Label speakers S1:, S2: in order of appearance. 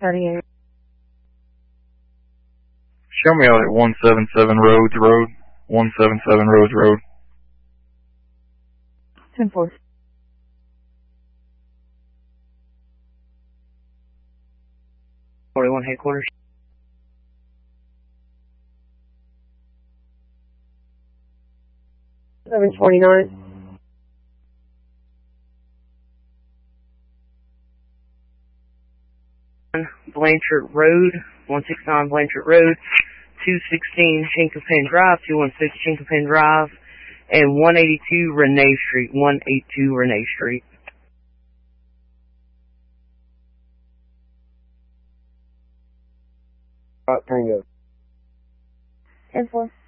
S1: 38.
S2: Show me out at 177 Rhodes Road. 177 Rhodes Road.
S1: 10-4.
S3: Headquarters.
S1: 729.
S3: Blanchard Road, 169 Blanchard Road, 216 Chincopen Drive, 216 Chincopen Drive, and 182 Renee Street, 182 Renee Street.
S4: Tango.
S1: 10-4.